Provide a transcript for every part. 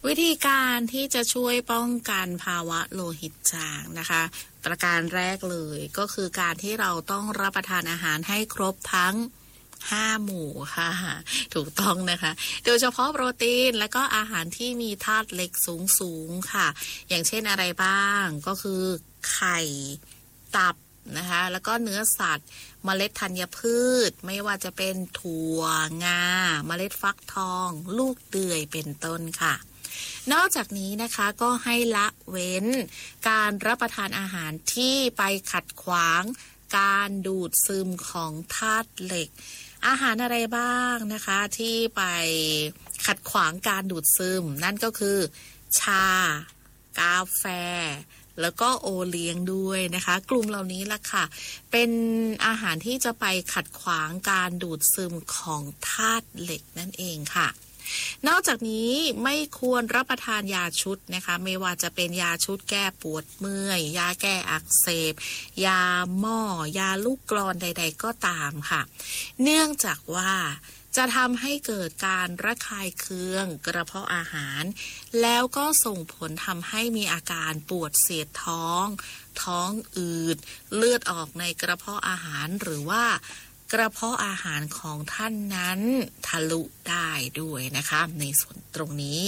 วิธีการที่จะช่วยป้องกันภาวะโลหิตจางนะคะประการแรกเลยก็คือการที่เราต้องรับประทานอาหารให้ครบทั้ง5 หมู่ค่ะถูกต้องนะคะโดยเฉพาะโปรตีนและก็อาหารที่มีธาตุเหล็กสูงค่ะอย่างเช่นอะไรบ้างก็คือไข่ตับนะคะแล้วก็เนื้อสัตว์เมล็ดธัญพืชไม่ว่าจะเป็นถั่วงาเมล็ดฟักทองลูกเดือยเป็นต้นค่ะนอกจากนี้นะคะก็ให้ละเว้นการรับประทานอาหารที่ไปขัดขวางการดูดซึมของธาตุเหล็กอาหารอะไรบ้างนะคะที่ไปขัดขวางการดูดซึมนั่นก็คือชากาแฟแล้วก็โอเลี้ยงด้วยนะคะกลุ่มเหล่านี้ล่ะค่ะเป็นอาหารที่จะไปขัดขวางการดูดซึมของธาตุเหล็กนั่นเองค่ะนอกจากนี้ไม่ควรรับประทานยาชุดนะคะไม่ว่าจะเป็นยาชุดแก้ปวดเมื่อยยาแก้อักเสบยาหม้อยาลูกกลอนใดๆก็ตามค่ะเนื่องจากว่าจะทำให้เกิดการระคายเคืองกระเพาะอาหารแล้วก็ส่งผลทำให้มีอาการปวดเสียดท้องท้องอืดเลือดออกในกระเพาะอาหารหรือว่ากระเพาะอาหารของท่านนั้นทะลุได้ด้วยนะคะในส่วนตรงนี้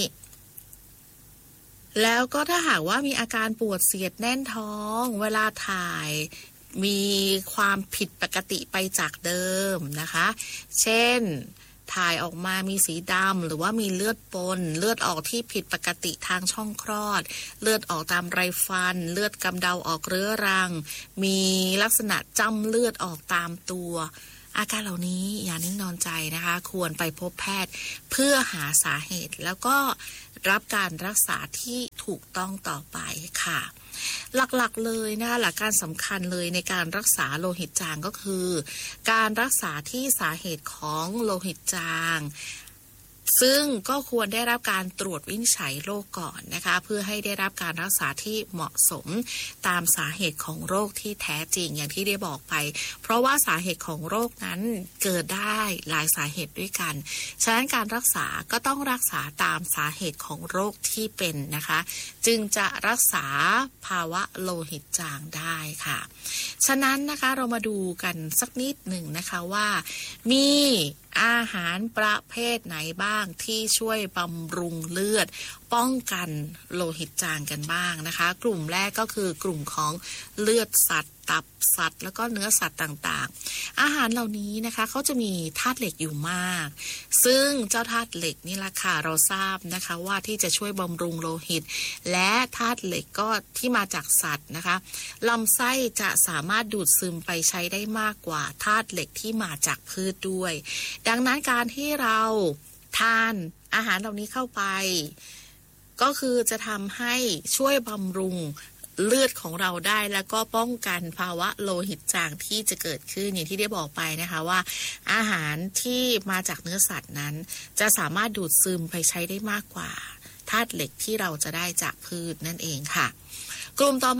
แล้วก็ถ้าหากว่ามีอาการปวดเสียดแน่นท้องเวลาถ่ายมีความผิดปกติไปจากเดิมนะคะเช่นถ่ายออกมามีสีดำหรือว่ามีเลือดปนเลือดออกที่ผิดปกติทางช่องคลอดเลือดออกตามไรฟันเลือดกำเดาออกเรื้อรังมีลักษณะจ้ำเลือดออกตามตัวอาการเหล่านี้อย่านิ่งนอนใจนะคะควรไปพบแพทย์เพื่อหาสาเหตุแล้วก็รับการรักษาที่ถูกต้องต่อไปค่ะหลักๆเลยนะคะหลักการสำคัญเลยในการรักษาโลหิตจางก็คือการรักษาที่สาเหตุของโลหิตจางซึ่งก็ควรได้รับการตรวจวินิจฉัยโรคก่อนนะคะเพื่อให้ได้รับการรักษาที่เหมาะสมตามสาเหตุของโรคที่แท้จริงอย่างที่ได้บอกไปเพราะว่าสาเหตุของโรคนั้นเกิดได้หลายสาเหตุด้วยกันฉะนั้นการรักษาก็ต้องรักษาตามสาเหตุของโรคที่เป็นนะคะจึงจะรักษาภาวะโลหิตจางได้ค่ะฉะนั้นนะคะเรามาดูกันสักนิดหนึ่งนะคะว่ามีอาหารประเภทไหนบ้างที่ช่วยบำรุงเลือดป้องกันโลหิตจางกันบ้างนะคะกลุ่มแรกก็คือกลุ่มของเลือดสัตว์ตับสัตว์แล้วก็เนื้อสัตว์ต่างๆอาหารเหล่านี้นะคะเขาจะมีธาตุเหล็กอยู่มากซึ่งเจ้าธาตุเหล็กนี่ล่ะค่ะเราทราบนะคะว่าที่จะช่วยบำรุงโลหิตและธาตุเหล็กก็ที่มาจากสัตว์นะคะลำไส้จะสามารถดูดซึมไปใช้ได้มากกว่าธาตุเหล็กที่มาจากพืชด้วยดังนั้นการที่เราทานอาหารเหล่านี้เข้าไปก็คือจะทำให้ช่วยบำรุงเลือดของเราได้แล้วก็ป้องกันภาวะโลหิตจางที่จะเกิดขึ้นอย่างที่ได้บอกไปนะคะว่าอาหารที่มาจากเนื้อสัตว์นั้นจะสามารถดูดซึมไปใช้ได้มากกว่าธาตุเหล็กที่เราจะได้จากพืชนั่นเองค่ะกลุ่มต่อ